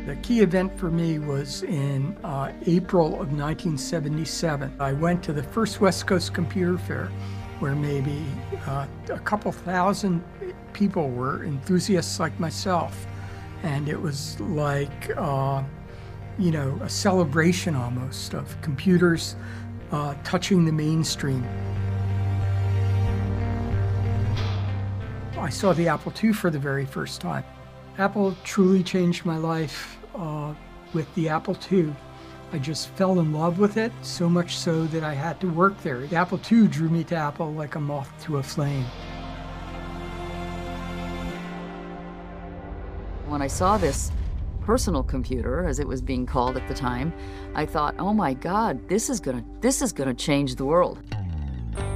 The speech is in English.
The key event for me was in April of 1977. I went to the first West Coast Computer Fair, where maybe a couple thousand people were enthusiasts like myself. And it was like, you know, a celebration almost of computers touching the mainstream. I saw the Apple II for the very first time. Apple truly changed my life with the Apple II. I just fell in love with it, so much so that I had to work there. The Apple II drew me to Apple like a moth to a flame. When I saw this personal computer, as it was being called at the time, I thought, oh my God, this is gonna change the world.